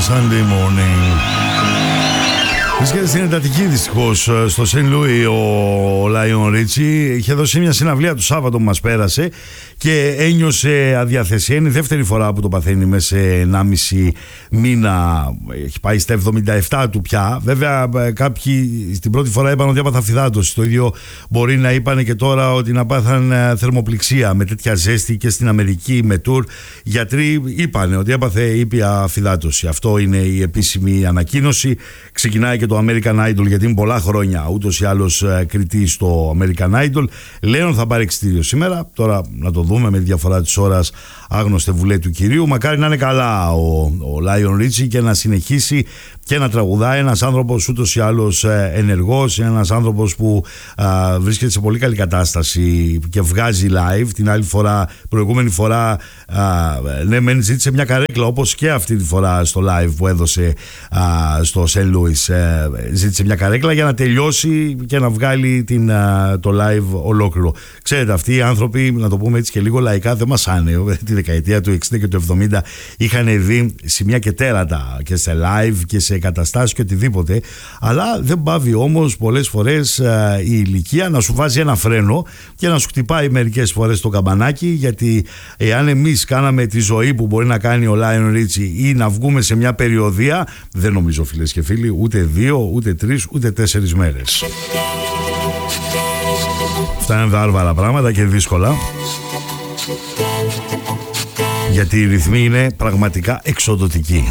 Sunday morning. Βρίσκεται στην εντατική δυστυχώς στο Σεν Λούι ο Λάιον Ρίτσι. Είχε δώσει μια συναυλία το Σάββατο που μας πέρασε και ένιωσε αδιαθεσία. Είναι η δεύτερη φορά που το παθαίνει μέσα σε 1,5 μήνα. Έχει πάει στα 77 του πια. Βέβαια κάποιοι στην πρώτη φορά είπαν ότι έπαθα φυδάτωση. Το ίδιο μπορεί να είπαν και τώρα ότι να πάθαν θερμοπληξία με τέτοια ζέστη και στην Αμερική με τουρ. Γιατροί είπαν ότι έπαθε ήπια φυδάτωση. Αυτό είναι η επίσημη ανακοίνωση. Ξεκινάει και το American Idol, γιατί είναι πολλά χρόνια ούτως ή άλλως κριτή στο American Idol. Λέων θα πάρει εξιτήριο σήμερα. Τώρα να το δούμε με τη διαφορά της ώρας, άγνωστε βουλέ του κυρίου. Μακάρι να είναι καλά ο Λάιον Ρίτσι και να συνεχίσει και να τραγουδάει. Ένας άνθρωπος ούτως ή άλλως ενεργός, ένας άνθρωπος που βρίσκεται σε πολύ καλή κατάσταση και βγάζει live. Την άλλη φορά, προηγούμενη φορά, ναι, μεν ζήτησε μια καρέκλα, όπως και αυτή τη φορά στο live που έδωσε στο Σεν Λούις. Ζήτησε μια καρέκλα για να τελειώσει και να βγάλει το live ολόκληρο. Ξέρετε, αυτοί οι άνθρωποι, να το πούμε έτσι και λίγο λαϊκά, δεν μασάνε. Τη δεκαετία του 60 και του 70 είχαν δει σημεία και τέρατα και σε live και σε καταστάσεις και οτιδήποτε. Αλλά δεν πάβει όμως πολλές φορές η ηλικία να σου βάζει ένα φρένο και να σου χτυπάει μερικές φορές το καμπανάκι, γιατί εάν εμείς κάναμε τη ζωή που μπορεί να κάνει ο Λάιον Ρίτσι ή να βγούμε σε μια περιοδία, δεν νομίζω, φίλες και φίλοι, ούτε 2, ούτε 3, ούτε 4 μέρες. Αυτά είναι βάρβαρα πράγματα και δύσκολα, γιατί οι ρυθμοί είναι πραγματικά εξοδοτικοί.